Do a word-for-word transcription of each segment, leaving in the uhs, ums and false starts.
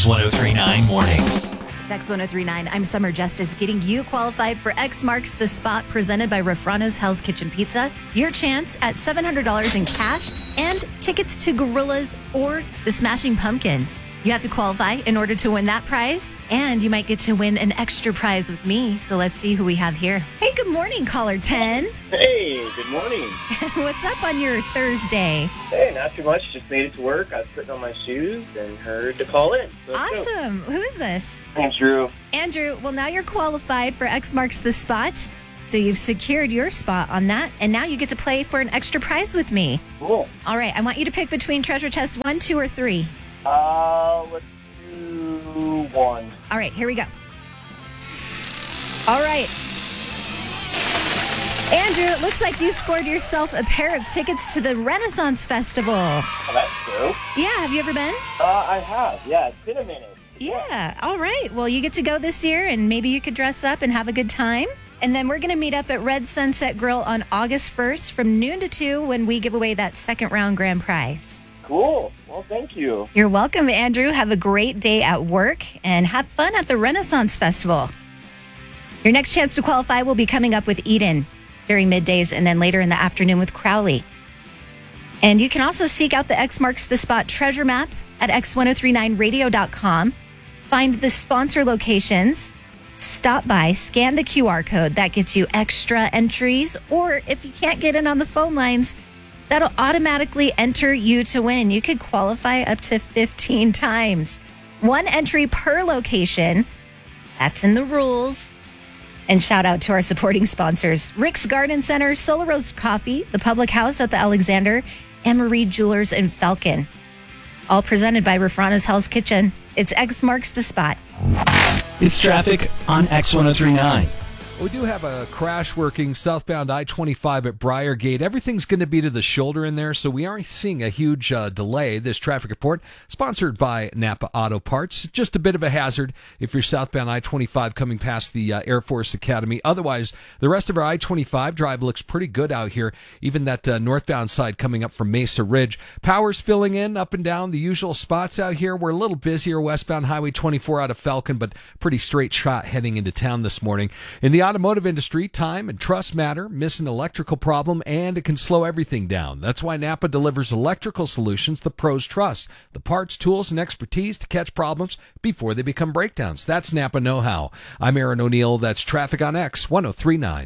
X ten thirty-nine Mornings. It's X ten thirty-nine. I'm Summer Justice, getting you qualified for X Marks the Spot, presented by Refrano's Hell's Kitchen Pizza. Your chance at seven hundred dollars in cash and tickets to Gorillas or the Smashing Pumpkins. You have to qualify in order to win that prize, and you might get to win an extra prize with me. So let's see who we have here. Hey, good morning, caller ten. Hey, good morning. What's up on your Thursday? Hey, not too much. Just made it to work. I was putting on my shoes and heard to call in. So Awesome. Who is this? Andrew. Andrew, well, now you're qualified for X Marks the Spot. So you've secured your spot on that, and now you get to play for an extra prize with me. Cool. All right, I want you to pick between treasure chest one, two, or three. Uh, let's do one. All right, here we go. All right. Andrew, it looks like you scored yourself a pair of tickets to the Renaissance Festival. Oh, that's cool. Yeah, have you ever been? Uh, I have. Yeah, it's been a minute. Yeah, all right. Well, you get to go this year, and maybe you could dress up and have a good time. And then we're going to meet up at Red Sunset Grill on August first from noon to two when we give away that second round grand prize. Cool. Well, thank you. You're welcome, Andrew. Have a great day at work and have fun at the Renaissance Festival. Your next chance to qualify will be coming up with Eden during middays and then later in the afternoon with Crowley. And you can also seek out the X Marks the Spot treasure map at x ten thirty-nine radio dot com. Find the sponsor locations, stop by, scan the Q R code. That gets you extra entries. Or if you can't get in on the phone lines, that'll automatically enter you to win. You could qualify up to fifteen times. One entry per location. That's in the rules. And shout out to our supporting sponsors, Rick's Garden Center, Solar Roast Coffee, the Public House at the Alexander, and Marie Jewelers in Falcon. All presented by Refrano's Hell's Kitchen. It's X Marks the Spot. It's traffic on X ten thirty-nine. We do have a crash working southbound I twenty-five at Briargate. Everything's going to be to the shoulder in there, so we aren't seeing a huge uh, delay. This traffic report sponsored by Napa Auto Parts. Just a bit of a hazard if you're southbound I twenty-five coming past the uh, Air Force Academy. Otherwise, the rest of our I twenty-five drive looks pretty good out here, even that uh, northbound side coming up from Mesa Ridge. Power's filling in up and down the usual spots out here. We're a little busier westbound Highway twenty-four out of Falcon, but pretty straight shot heading into town this morning. In the automotive industry, time and trust matter. Miss an electrical problem and it can slow everything down. That's why Napa delivers electrical solutions the pros trust. The parts, tools, and expertise to catch problems before they become breakdowns. That's Napa know-how. I'm Aaron O'Neill. That's Traffic on X ten thirty-nine.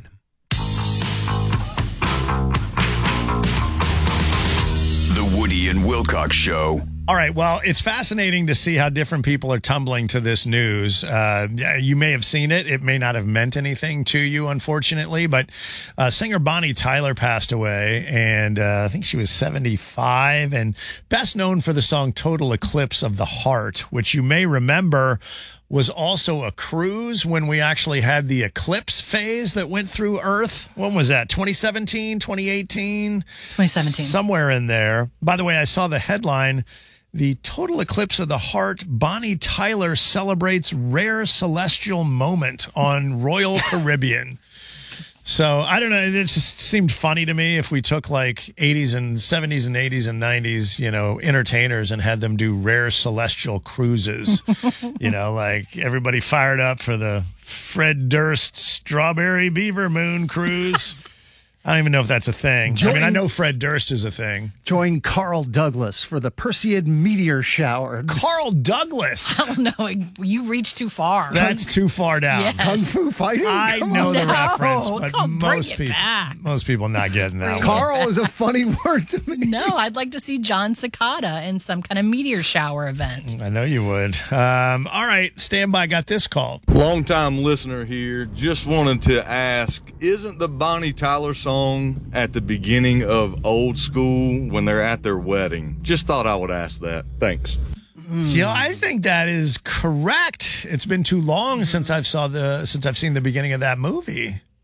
The Woody and Wilcox Show. All right, well, it's fascinating to see how different people are tumbling to this news. Uh, you may have seen it. It may not have meant anything to you, unfortunately, but uh, singer Bonnie Tyler passed away, and uh, I think she was seventy-five, and best known for the song Total Eclipse of the Heart, which you may remember was also a cruise when we actually had the eclipse phase that went through Earth. When was that? twenty seventeen, twenty eighteen? twenty seventeen. Somewhere in there. By the way, I saw the headline, The Total Eclipse of the Heart, Bonnie Tyler celebrates rare celestial moment on Royal Caribbean. So, I don't know, it just seemed funny to me if we took like eighties and seventies and eighties and nineties, you know, entertainers and had them do rare celestial cruises. You know, like everybody fired up for the Fred Durst Strawberry Beaver Moon cruise. I don't even know if that's a thing. Join, I mean, I know Fred Durst is a thing. Join Carl Douglas for the Perseid meteor shower. Carl Douglas? I don't know. You reached too far. That's too far down. Yes. Kung Fu fighting? I Come know on. the No, reference, but come bring most it people, back. most people not getting that one. Carl is a funny word to me. No, I'd like to see John Cicada in some kind of meteor shower event. I know you would. Um, all right, stand by. Got this call. Long-time listener here. Just wanted to ask, isn't the Bonnie Tyler song at the beginning of Old School when they're at their wedding? Just thought I would ask that. Thanks. You know, I think that is correct. It's been too long since I've saw the since I've seen the beginning of that movie.